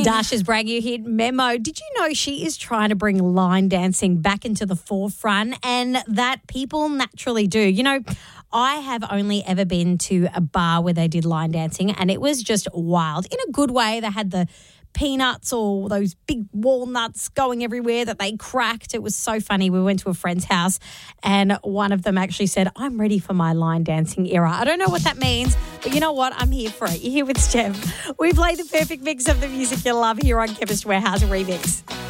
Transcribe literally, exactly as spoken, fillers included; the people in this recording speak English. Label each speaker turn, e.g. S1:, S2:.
S1: Dasha's brand new hit, Memo. Did you know she is trying to bring line dancing back into the forefront and that people naturally do? You know, I have only ever been to a bar where they did line dancing and it was just wild. In a good way, they had the peanuts or those big walnuts going everywhere that they cracked. It was so funny. We went to a friend's house and one of them actually said, I'm ready for my line dancing era. I don't know what that means, but you know what? I'm here for it. You're here with Steph. We play the perfect mix of the music you love here on Chemist Warehouse Remix.